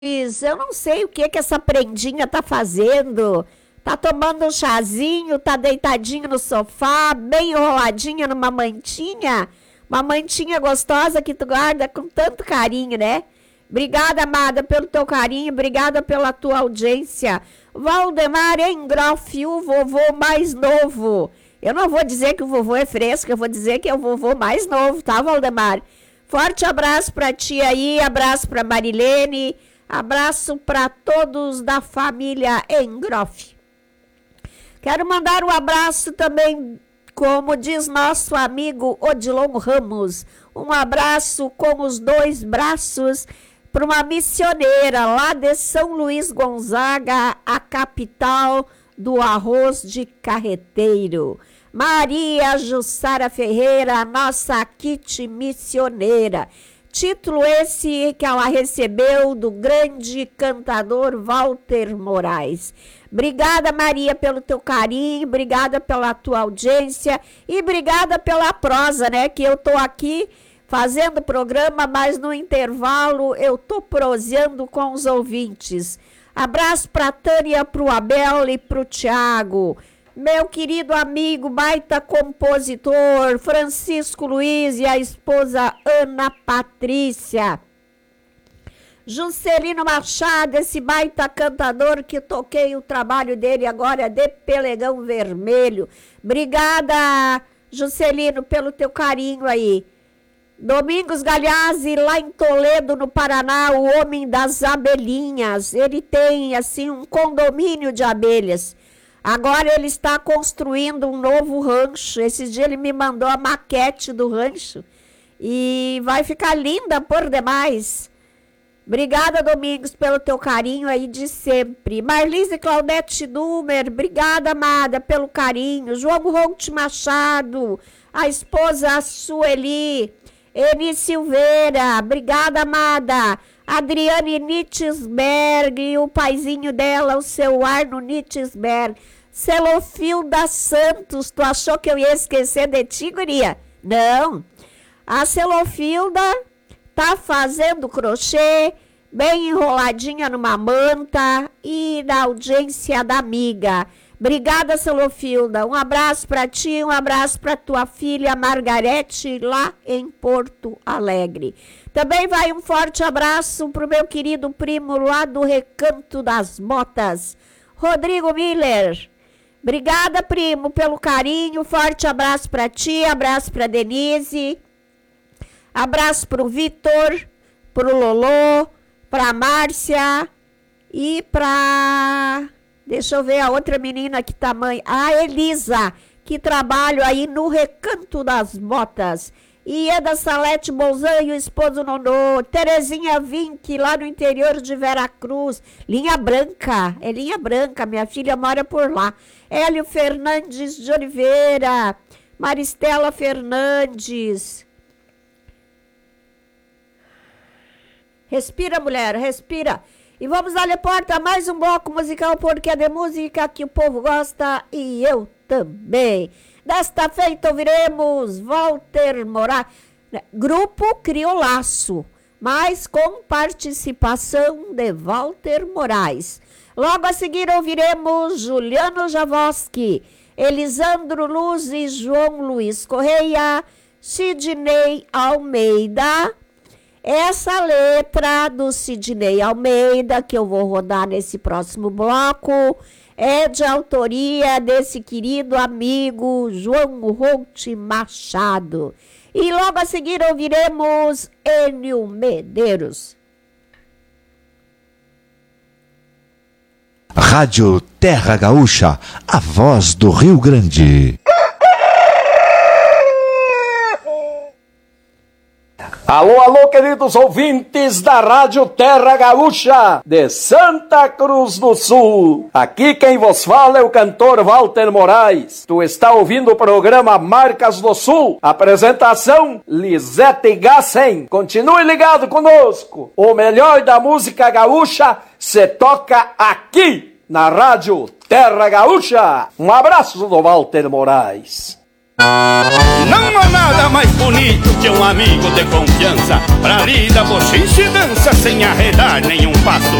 Eu não sei o que essa prendinha tá fazendo. Tá tomando um chazinho, tá deitadinho no sofá, bem enroladinha numa mantinha. Uma mantinha gostosa que tu guarda com tanto carinho, né? Obrigada, amada, pelo teu carinho, obrigada pela tua audiência. Valdemar Engroff, o vovô mais novo. Eu não vou dizer que o vovô é fresco, eu vou dizer que é o vovô mais novo, tá, Valdemar? Forte abraço pra ti aí, abraço pra Marilene, abraço pra todos da família Engroff. Quero mandar um abraço também, como diz nosso amigo Odilon Ramos, um abraço com os dois braços para uma missioneira lá de São Luís Gonzaga, a capital do arroz de carreteiro. Maria Jussara Ferreira, a nossa kit missioneira. Título esse que ela recebeu do grande cantador Walter Moraes. Obrigada, Maria, pelo teu carinho, obrigada pela tua audiência e obrigada pela prosa, né? Que eu tô aqui fazendo programa, mas no intervalo eu tô proseando com os ouvintes. Abraço pra Tânia, pro Abel e pro Tiago. Meu querido amigo, baita compositor, Francisco Luiz e a esposa Ana Patrícia. Juscelino Machado, esse baita cantador que toquei o trabalho dele agora de Pelegão Vermelho. Obrigada, Juscelino, pelo teu carinho aí. Domingos Galhazzi, lá em Toledo, no Paraná, o homem das abelhinhas. Ele tem, assim, um condomínio de abelhas. Agora ele está construindo um novo rancho. Esse dia ele me mandou a maquete do rancho. E vai ficar linda por demais. Obrigada, Domingos, pelo teu carinho aí de sempre. Marlise Claudete Dumer, obrigada, amada, pelo carinho. João Ronte Machado, a esposa Sueli. Eni Silveira, obrigada, amada. Adriane Nitzberg, o paizinho dela, o seu Arno Nitzberg. Celofilda Santos, tu achou que eu ia esquecer de ti, guria? Não. A Celofilda tá fazendo crochê, bem enroladinha numa manta e na audiência da amiga. Obrigada, Celofilda. Um abraço para ti, um abraço para tua filha Margarete, lá em Porto Alegre. Também vai um forte abraço pro meu querido primo lá do Recanto das Motas, Rodrigo Miller. Obrigada, primo, pelo carinho. Forte abraço para ti, abraço para Denise. Abraço pro Vitor, pro Lolô, pra Márcia e pra... Deixa eu ver a outra menina que tá mãe. A Elisa, que trabalha aí no Recanto das Motas. E é da Salete Bolzan e o esposo Nonô. Terezinha Vinck, lá no interior de Veracruz. Linha Branca, é Linha Branca, minha filha mora por lá. Hélio Fernandes de Oliveira, Maristela Fernandes. Respira, mulher, respira. E vamos dar porta a mais um bloco musical, porque é de música que o povo gosta e eu também. Desta feita ouviremos Walter Moraes, Grupo Criolaço, mas com participação de Walter Moraes. Logo a seguir ouviremos Juliano Javoski, Elisandro Luz e João Luiz Correia, Sidney Almeida. Essa letra do Sidney Almeida, que eu vou rodar nesse próximo bloco, é de autoria desse querido amigo João Ronte Machado. E logo a seguir ouviremos Enio Medeiros. Rádio Terra Gaúcha, a voz do Rio Grande. Alô, alô, queridos ouvintes da Rádio Terra Gaúcha, de Santa Cruz do Sul. Aqui quem vos fala é o cantor Walter Moraes. Tu está ouvindo o programa Marcas do Sul. Apresentação, Lisete Gassen. Continue ligado conosco. O melhor da música gaúcha se toca aqui, na Rádio Terra Gaúcha. Um abraço do Walter Moraes. Não há nada mais bonito que um amigo de confiança, pra lida, bochinche e dança sem arredar nenhum passo.